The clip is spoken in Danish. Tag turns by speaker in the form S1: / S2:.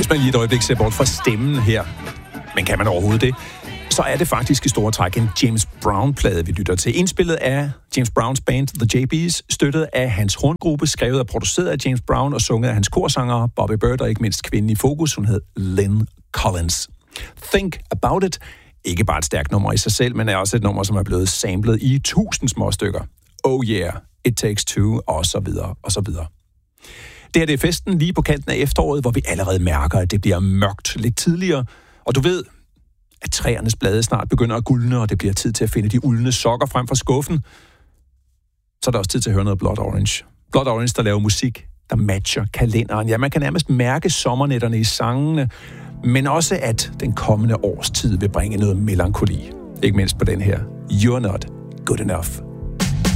S1: Hvis man lige et øjeblik ser bort fra stemmen her, men kan man overhovedet det, så er det faktisk i store træk en James Brown-plade, vi lytter til. Indspillet af James Browns band The JB's, støttet af hans horngruppe, skrevet og produceret af James Brown og sunget af hans korsanger Bobby Bird og ikke mindst kvinden i fokus, hun hed Lynn Collins. Think About It. Ikke bare et stærkt nummer i sig selv, men er også et nummer, som er blevet samlet i 1000 små stykker. Oh yeah, It Takes Two, og så videre, og så videre. Det her det er festen lige på kanten af efteråret, hvor vi allerede mærker, at det bliver mørkt lidt tidligere. Og du ved, at træernes blade snart begynder at gulne, og det bliver tid til at finde de uldne sokker frem fra skuffen. Så er der også tid til at høre noget Blood Orange. Blood Orange, der laver musik, der matcher kalenderen. Ja, man kan nærmest mærke sommernætterne i sangene, men også at den kommende års tid vil bringe noget melankoli. Ikke mindst på den her You're Not Good Enough.